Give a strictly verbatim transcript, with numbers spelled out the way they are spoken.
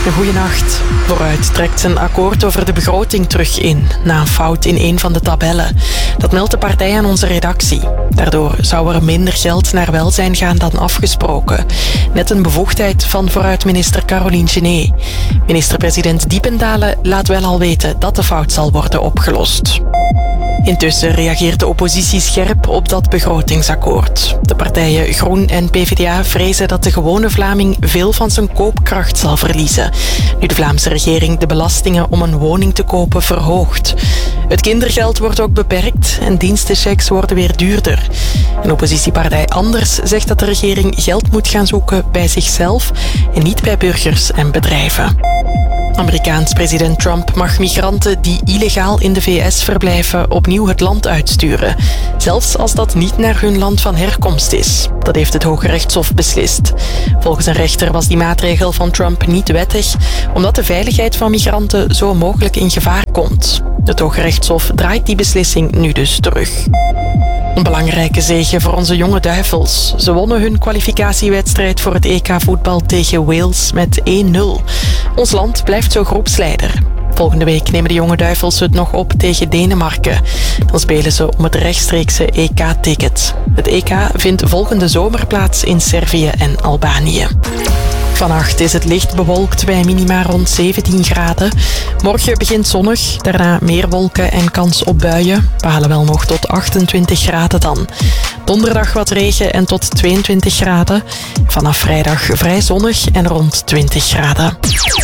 Goedenacht. Vooruit trekt zijn akkoord over de begroting terug in, na een fout in een van de tabellen. Dat meldt de partij aan onze redactie. Daardoor zou er minder geld naar welzijn gaan dan afgesproken. Net een bevoegdheid van vooruit-minister Caroline Genet. Minister-president Diependalen laat wel al weten dat de fout zal worden opgelost. Intussen reageert de oppositie scherp op dat begrotingsakkoord. De partijen Groen en P v d A vrezen dat de gewone Vlaming veel van zijn koopkracht zal verliezen, nu de Vlaamse regering de belastingen om een woning te kopen verhoogt. Het kindergeld wordt ook beperkt en dienstenchecks worden weer duurder. Een oppositiepartij Anders zegt dat de regering geld moet gaan zoeken bij zichzelf en niet bij burgers en bedrijven. Amerikaans president Trump mag migranten die illegaal in de V S verblijven opnieuw het land uitsturen, zelfs als dat niet naar hun land van herkomst is. Dat heeft het Hoge Rechtshof beslist. Volgens een rechter was die maatregel van Trump niet wettig, omdat de veiligheid van migranten zo mogelijk in gevaar komt. Het Hoge Rechtshof draait die beslissing nu dus terug. Een belangrijke zege voor onze jonge duivels. Ze wonnen hun kwalificatiewedstrijd voor het E K voetbal tegen Wales met één nul. Ons land blijft zo groepsleider. Volgende week nemen de jonge duivels het nog op tegen Denemarken. Dan spelen ze om het rechtstreekse E K-ticket. Het E K vindt volgende zomer plaats in Servië en Albanië. Vannacht is het licht bewolkt bij minima rond zeventien graden. Morgen begint zonnig, daarna meer wolken en kans op buien. We halen wel nog tot achtentwintig graden dan. Donderdag wat regen en tot tweeëntwintig graden. Vanaf vrijdag vrij zonnig en rond twintig graden.